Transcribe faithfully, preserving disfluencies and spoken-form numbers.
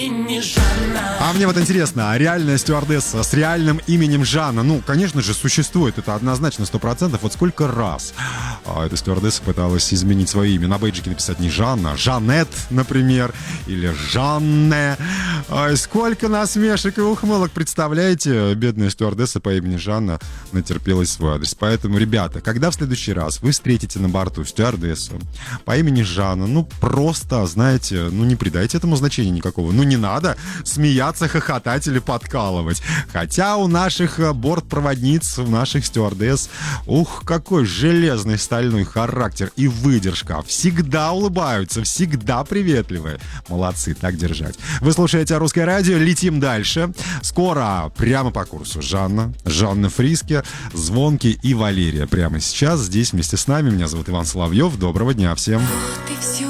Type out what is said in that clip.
А мне вот интересно, а реальная стюардесса с реальным именем Жанна, ну, конечно же, существует, это однозначно сто процентов. Вот сколько раз а, эта стюардесса пыталась изменить свое имя, на бейджике написать не Жанна, а Жанет, например, или Жанне. А, сколько насмешек и ухмылок, представляете, бедная стюардесса по имени Жанна натерпелась в свой адрес. Поэтому, ребята, когда в следующий раз вы встретите на борту стюардессу по имени Жанна, ну, просто, знаете, ну, не придайте этому значения никакого, ну, не надо смеяться, хохотать или подкалывать. Хотя у наших бортпроводниц, у наших стюардесс, ух, какой железный стальной характер и выдержка. Всегда улыбаются, всегда приветливые. Молодцы, так держать. Вы слушаете «Русское радио», летим дальше. Скоро прямо по курсу Жанна, Жанна Фриске, Звонкий и Валерия. Прямо сейчас здесь вместе с нами. Меня зовут Иван Соловьев. Доброго дня всем. Ты все